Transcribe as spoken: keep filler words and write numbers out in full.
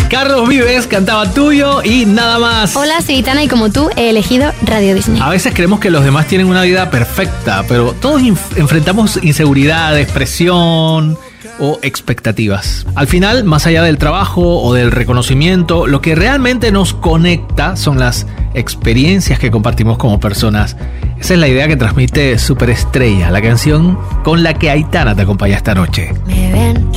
Carlos Vives cantaba Tuyo y Nada Más. Hola, soy Itana y como tú he elegido Radio Disney. A veces creemos que los demás tienen una vida perfecta, pero todos inf- enfrentamos inseguridades, presión o expectativas. Al final, más allá del trabajo o del reconocimiento, lo que realmente nos conecta son las experiencias que compartimos como personas. Esa es la idea que transmite Superestrella, la canción con la que Aitana te acompaña esta noche. Me ven